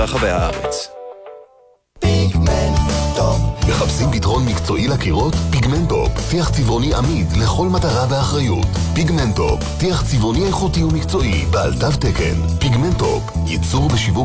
ברחבי הארץ. מחפשים פתרון מקצועי לקירות? פיגמנטופ, טיח צבעוני עמיד לכל מטרה באחריות. פיגמנטופ, טיח צבעוני איכותי ומקצועי בעל תו תקן. פיגמנטופ, ייצור ושיווק